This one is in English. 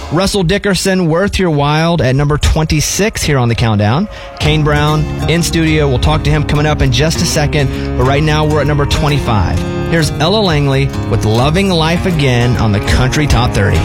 Russell Dickerson, Worth Your Wild at number 26 here on the countdown. Kane Brown in studio. We'll talk to him coming up in just a second. But right now we're at number 25. Here's Ella Langley with Loving Life Again on the Country Top 30.